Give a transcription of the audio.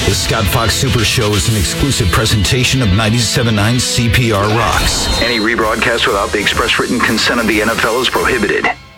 The Scott Fox Super Show is an exclusive presentation of 97.9 CPR Rocks. Any rebroadcast without the express written consent of the NFL is prohibited.